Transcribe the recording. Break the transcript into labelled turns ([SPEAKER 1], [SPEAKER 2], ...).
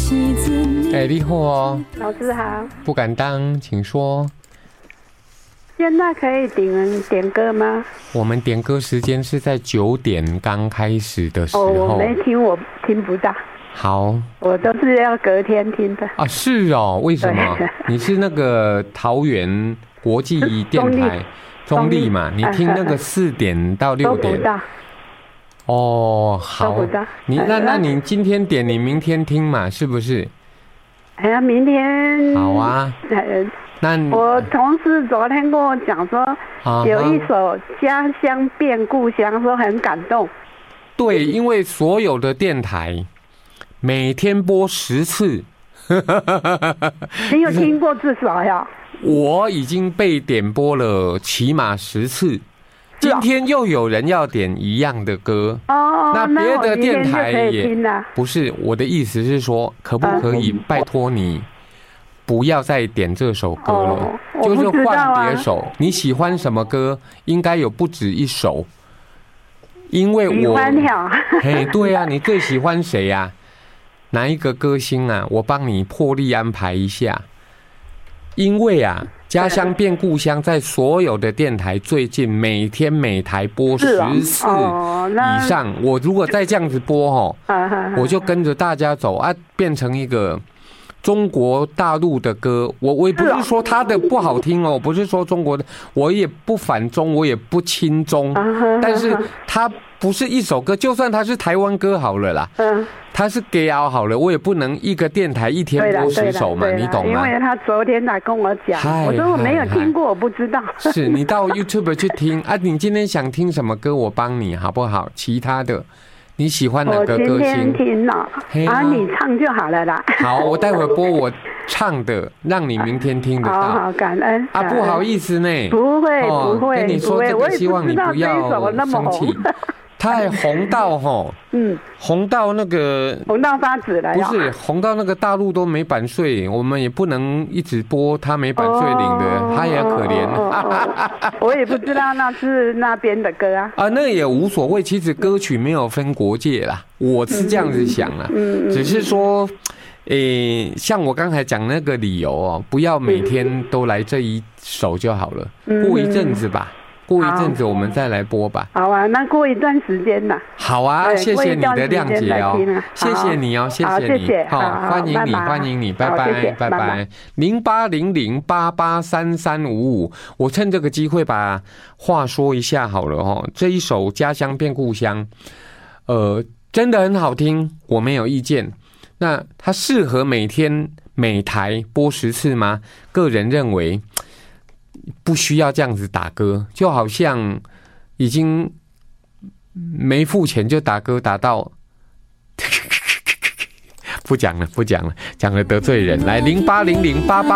[SPEAKER 1] 哎，你好哦，
[SPEAKER 2] 老师好，
[SPEAKER 1] 不敢当，请说。
[SPEAKER 2] 现在可以点歌吗？
[SPEAKER 1] 我们点歌时间是在9点刚开始的时候。
[SPEAKER 2] 我没听，我听不到。
[SPEAKER 1] 好，
[SPEAKER 2] 我都是要隔天听的。
[SPEAKER 1] 啊，是哦，为什么？你是那个桃园国际电台中立嘛？你听那个4点到6点。
[SPEAKER 2] 都不到。
[SPEAKER 1] 哦，好。那你今天点，你明天听嘛？是不是？
[SPEAKER 2] 哎呀，明天。
[SPEAKER 1] 好啊。那
[SPEAKER 2] 我同事昨天跟我讲说，有一首《家乡变故乡》，说很感动。
[SPEAKER 1] 对，因为所有的电台每天播10次。
[SPEAKER 2] 你有听过至少呀？
[SPEAKER 1] 我已经被点播了起码10次。今天又有人要点一样的歌。
[SPEAKER 2] 哦，
[SPEAKER 1] 那别的电台
[SPEAKER 2] 也
[SPEAKER 1] 不是。我的意思是说，可不可以拜托你不要再点这首歌了，就是换别首。你喜欢什么歌？应该有不止一首。因为我嘿，对啊，你最喜欢谁啊？哪一个歌星啊？我帮你破例安排一下。因为啊，家乡变故乡在所有的电台最近每天每台播10次以上。我如果再这样子播我就跟着大家走啊，变成一个中国大陆的歌。我也不是说他的不好听哦，不是说中国的，我也不反中，我也不亲中，但是他不是一首歌，就算他是台湾歌好了啦，他是给熬好了，我也不能一个电台一天播10首嘛，你懂吗？
[SPEAKER 2] 因为他昨天来跟我讲，我说我没有听过，我不知道。
[SPEAKER 1] 是你到 YouTube 去听啊，你今天想听什么歌，我帮你好不好？其他的你喜欢哪个歌星？
[SPEAKER 2] 我今天听了，你唱就好了啦。
[SPEAKER 1] 好，我待会播我唱的，让你明天听得到。
[SPEAKER 2] 好，感恩
[SPEAKER 1] 啊，不好意思呢。
[SPEAKER 2] 不会，不会，
[SPEAKER 1] 跟你说这个，希望你不要生气。太红到红到那个
[SPEAKER 2] 红到发紫了，
[SPEAKER 1] 不是红到那个大陆都没版税，我们也不能一直播他没版税领的，他也可怜。
[SPEAKER 2] 我也不知道那是那边的歌啊。
[SPEAKER 1] 那也无所谓，其实歌曲没有分国界啦，我是这样子想啦，只是说，像我刚才讲那个理由哦，不要每天都来这一首就好了，过一阵子吧。过一阵子我们再来播吧。
[SPEAKER 2] 好啊，那过一段时间呢？
[SPEAKER 1] 好啊，谢谢你的谅解哦，谢谢你哦，谢谢你，好，欢迎你，欢迎你，拜拜，拜拜。0800883355，我趁这个机会把话说一下好了哦。这一首《家乡变故乡》，真的很好听，我没有意见。那它适合每天每台播10次吗？个人认为不需要这样子打歌，就好像已经没付钱就打歌打到不讲了，讲了得罪人。来080088